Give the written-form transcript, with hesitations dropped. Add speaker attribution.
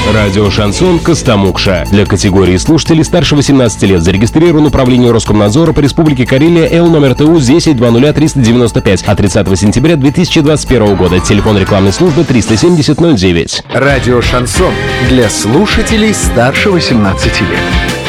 Speaker 1: Радио «Шансон» Костомукша. Для категории слушателей старше 18 лет зарегистрирован управление Роскомнадзора по Республике Карелия Л номер ТУ 10-00-395 от 30 сентября 2021 года. Телефон рекламной службы 370 09.
Speaker 2: Радио «Шансон» для слушателей старше 18 лет.